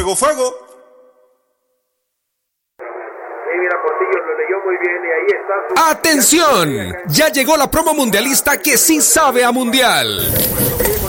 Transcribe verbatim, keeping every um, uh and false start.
fuego, fuego. ¡Atención! Ya llegó la promo mundialista que sí sabe a mundial.